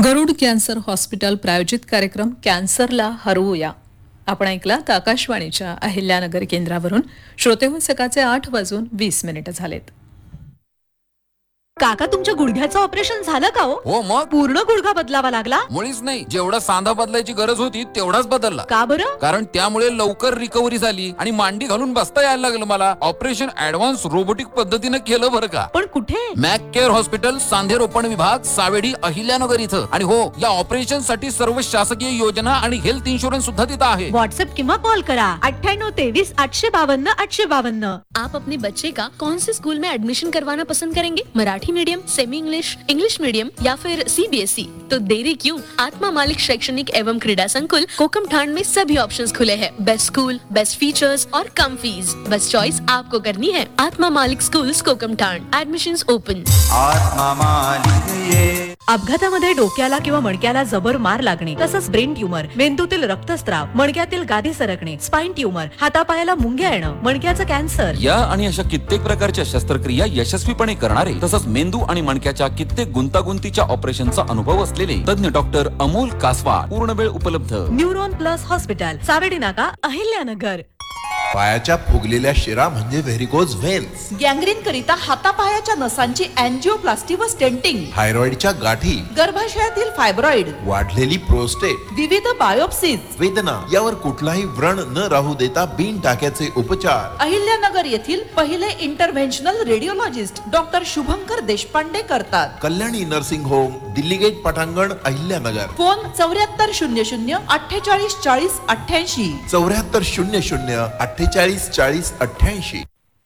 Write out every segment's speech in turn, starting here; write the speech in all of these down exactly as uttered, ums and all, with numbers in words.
गरुड cancer hospital प्रायोजित कार्यक्रम कॅन्सरला हरवूया. आपण ऐकलात आकाशवाणीच्या अहिल्यानगर केंद्रावरून. श्रोतेहो, सकाळचे आठ वाजून वीस मिनिटं झालेत. काका, तुमच्या गुडघ्याचं ऑपरेशन झालं का? हो, मग पूर्ण गुडघा बदलावा लागला? मुळीच नाही, जेवढा सांधा बदलायची गरज होती तेवढाच बदलला. का बरं? कारण त्यामुळे लवकर रिकव्हरी झाली आणि मांडी घालून बसता यायला लागलं मला. ऑपरेशन ऍडव्हान्स रोबोटिक पद्धतीने केलं बरं का. पण कुठे? मॅक केअर हॉस्पिटल, सांधे रोपण विभाग, सावेडी, अहिल्यानगर इथं. आणि हो, या ऑपरेशन साठी सर्व शासकीय योजना आणि हेल्थ इन्शुरन्स सुद्धा तिथं आहे. व्हॉट्सएप किंवा कॉल करा अठ्ठ्याण्णव तेवीस आठशे बावन्न आठशे बावन्न. आप अपने बच्चे का कौन से स्कूल में एडमिशन करवाना पसंद करेंगे? Marathi medium, semi English, English medium या फिर सीबीएसई? तो देरी क्यों? आत्मा मालिक शैक्षणिक एवं क्रीड़ा संकुल कोकमठाण में सभी ऑप्शंस खुले हैं. बेस्ट स्कूल, बेस्ट फीचर्स और कम फीस. बस चॉइस आपको करनी है. आत्मा मालिक स्कूल्स कोकमठाण. Admissions open. आत्मा मालिक ये. अपघातामध्ये डोक्याला किंवा मणक्याला जबर मार लागणे, तसंच ब्रेन ट्यूमर, मेंदूतील रक्तस्राव, मणक्यातील गादी सरकणे, स्पाइन ट्यूमर, हातापायाला मुंग्या येणं, मणक्याचं कॅन्सर या आणि अशा कित्येक प्रकारच्या शस्त्रक्रिया यशस्वीपणे करणारे, तसंच मेंदू आणि मणक्याच्या कित्येक गुंतागुंतीच्या ऑपरेशनचा अनुभव असलेले तज्ञ डॉक्टर अमोल कासवा पूर्ण वेळ उपलब्ध. न्यूरॉन प्लस हॉस्पिटल, सावेडी नाका, अहिल्यानगर. पायाच्या फुगलेल्या शिरा म्हणजे व्हेरिकोज व्हेन्स. गँग्रीन करिता हातापायाच्या नसांची अँजिओप्लास्टी व स्टेंटिंग. थायरॉइडच्या गाठी, गर्भाशयातील फायब्रॉइड, वाढलेली प्रोस्टेट, विविध बायोप्सीज, वेदना यावर कुठलाही व्रण न राहू देता बिन टाक्याचे उपचार. अहिल्यानगर येथील पहिले इंटरव्हेन्शनल रेडिओलॉजिस्ट डॉक्टर शुभंकर देशपांडे करतात. Kalyani nursing home, Delhi gate, पटांगण, अहिल्यानगर. फोन चौऱ्याहत्तर शून्य शून्य अठ्ठेचाळीस चाळीस अठ्ठ्याऐंशी. चौऱ्याहत्तर शून्य शून्य अठ्ठेचाळीस चाळीस अठ्ठ्याऐंशी.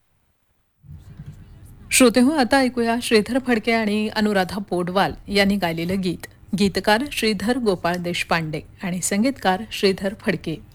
श्रोतेहो, आता ऐकूया श्रीधर फडके आणि अनुराधा पोडवाल यांनी गायलेलं गीत. गीतकार श्रीधर गोपाळ देशपांडे आणि संगीतकार श्रीधर फडके.